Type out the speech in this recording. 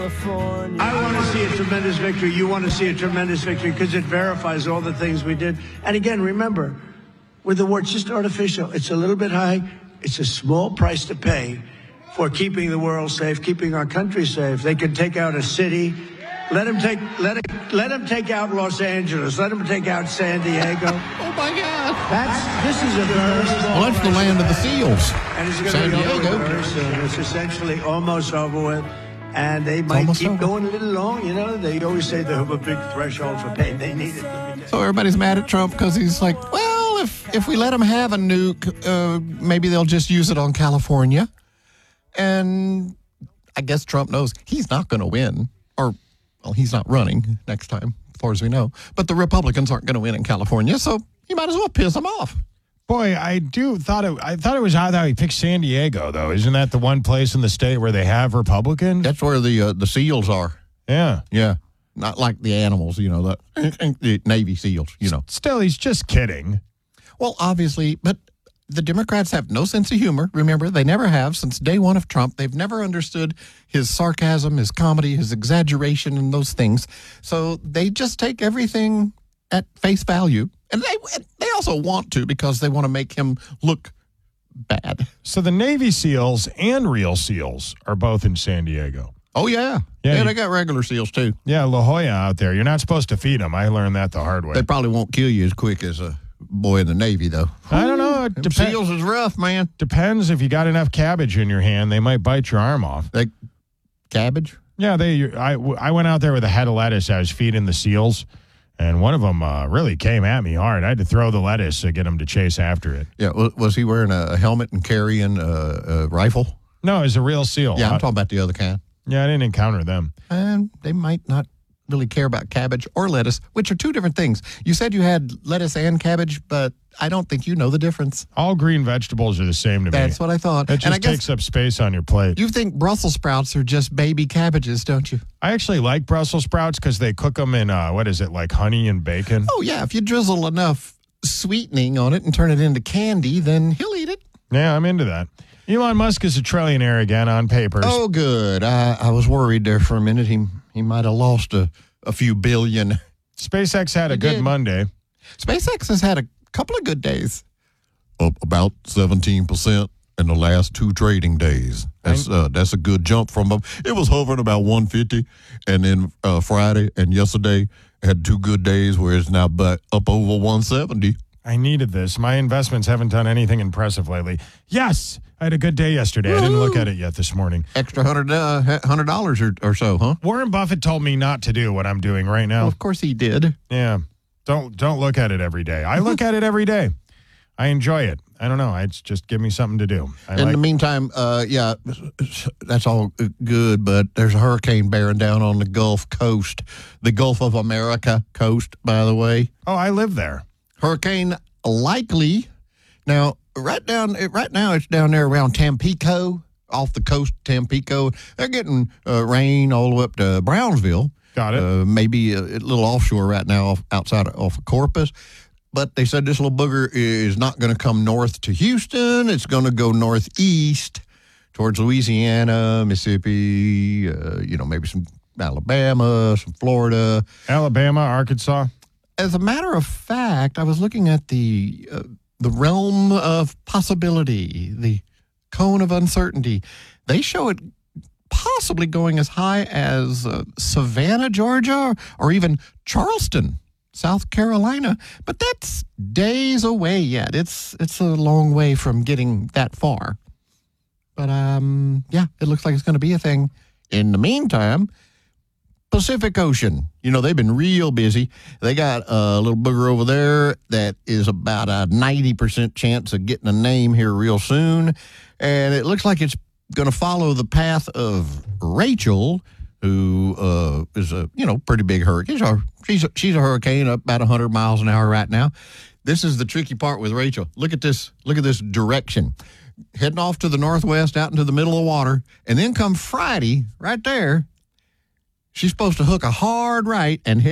I want to see a tremendous victory. You want to see a tremendous victory because it verifies all the things we did. And again, remember, with the war, it's just artificial. It's a little bit high. It's a small price to pay for keeping the world safe, keeping our country safe. They can take out a city. Let them take out Los Angeles. Let them take out San Diego. Oh my God! This is a very small. Well, that's the land of the seals. And it's going San to be over Diego. very soon. It's essentially almost over with. And they might almost keep over. going a little long, you know. They always say they have a big threshold for pain. They need it. So everybody's mad at Trump because he's like, well, if we let them have a nuke, maybe they'll just use it on California. And I guess Trump knows he's not going to win. Or, well, he's not running next time, as far as we know. But the Republicans aren't going to win in California, so he might as well piss them off. Boy, I thought it was odd how he picked San Diego, though. Isn't that the one place in the state where they have Republicans? That's where the SEALs are. Yeah. Yeah. Not like the animals, you know, the Navy SEALs, you know. Still, he's just kidding. Well, obviously, but the Democrats have no sense of humor. Remember, they never have since day one of Trump. They've never understood his sarcasm, his comedy, his exaggeration, and those things. So they just take everything at face value. And they also want to because they want to make him look bad. So the Navy SEALs and real SEALs are both in San Diego. Oh, yeah. Yeah, they got regular SEALs, too. Yeah, La Jolla out there. You're not supposed to feed them. I learned that the hard way. They probably won't kill you as quick as a boy in the Navy, though. I don't know. SEALs is rough, man. Depends if you got enough cabbage in your hand. They might bite your arm off. Like cabbage? Yeah, I went out there with a head of lettuce. I was feeding the SEALs. And one of them really came at me hard. I had to throw the lettuce to get him to chase after it. Yeah, was he wearing a helmet and carrying a rifle? No, it was a real SEAL. Yeah, I'm talking about the other kind. Yeah, I didn't encounter them. And they might not really care about cabbage or lettuce, which are two different things. You said you had lettuce and cabbage, but I don't think you know the difference. All green vegetables are the same to me. That's what I thought. It just takes up space on your plate. You think Brussels sprouts are just baby cabbages, don't you? I actually like Brussels sprouts because they cook them in, like honey and bacon? Oh, yeah. If you drizzle enough sweetening on it and turn it into candy, then he'll eat it. Yeah, I'm into that. Elon Musk is a trillionaire again on papers. Oh, good. I was worried there for a minute. He might have lost a few billion. SpaceX had a good Monday. SpaceX has had a couple of good days. Up about 17% in the last 2 trading days. That's a good jump from them. It was hovering about 150, and then Friday and yesterday had 2 good days where it's now up over 170. I needed this. My investments haven't done anything impressive lately. Yes, I had a good day yesterday. Woo-hoo. I didn't look at it yet this morning. Extra $100 or so, huh? Warren Buffett told me not to do what I'm doing right now. Well, of course he did. Yeah. Don't look at it every day. I look at it every day. I enjoy it. I don't know. It's just give me something to do. In the meantime, yeah, that's all good, but there's a hurricane bearing down on the Gulf Coast, the Gulf of America coast, by the way. Oh, I live there. Hurricane likely. Now, right now it's down there around Tampico, off the coast of Tampico. They're getting rain all the way up to Brownsville. Got it. Maybe a little offshore right now off of Corpus. But they said this little booger is not going to come north to Houston. It's going to go northeast towards Louisiana, Mississippi, maybe some Alabama, some Florida. Alabama, Arkansas. As a matter of fact, I was looking at the realm of possibility, the cone of uncertainty. They show it possibly going as high as Savannah, Georgia, or even Charleston, South Carolina. But that's days away yet. It's a long way from getting that far. But, yeah, it looks like it's going to be a thing. In the meantime, Pacific Ocean, they've been real busy. They got a little booger over there that is about a 90% chance of getting a name here real soon. And it looks like it's going to follow the path of Rachel, who is a, pretty big hurricane. She's a hurricane up about 100 miles an hour right now. This is the tricky part with Rachel. Look at this direction. Heading off to the northwest out into the middle of the water. And then come Friday, right there, she's supposed to hook a hard right and head